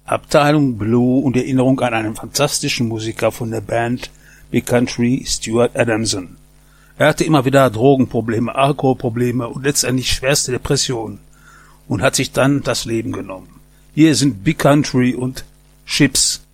Abteilung Blue und Erinnerung an einen fantastischen Musiker von der Band Big Country, Stuart Adamson. Er hatte immer wieder Drogenprobleme, Alkoholprobleme und letztendlich schwerste Depressionen und hat sich dann das Leben genommen. Hier sind Big Country und Chips.